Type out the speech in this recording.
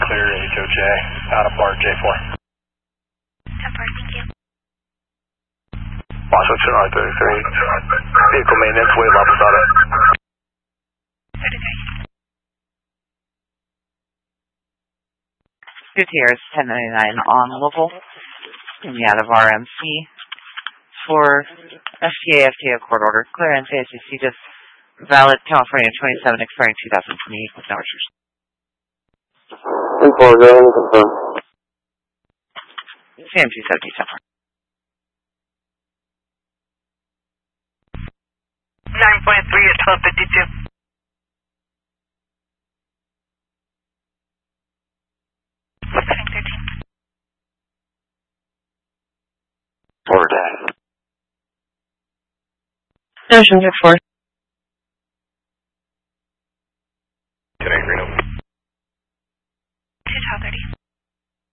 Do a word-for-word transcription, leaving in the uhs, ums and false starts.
clear H O J, out of bar J four. ten four, thank you. Washington R thirty-three, vehicle maintenance, wave opposite. thirty-three. Gutierrez, ten ninety-nine on Louisville, coming out of R M C for F T A F T A court order. Clearance A S C just valid California twenty-seven, expiring two thousand twenty-eight with no restrictions. three four, go ahead and confirm. C M two seventy-seven. nine point three at twelve fifty-two. thirteen. Over ten. Ocean six four.